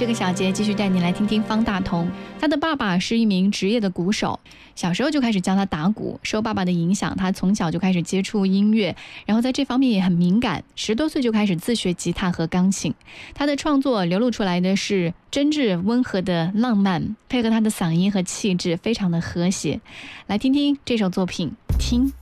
这个小节继续带你来听听方大同。他的爸爸是一名职业的鼓手，小时候就开始教他打鼓，受爸爸的影响，他从小就开始接触音乐，然后在这方面也很敏感，10多岁就开始自学吉他和钢琴。他的创作流露出来的是真挚温和的浪漫，配合他的嗓音和气质非常的和谐。来听听这首作品，听。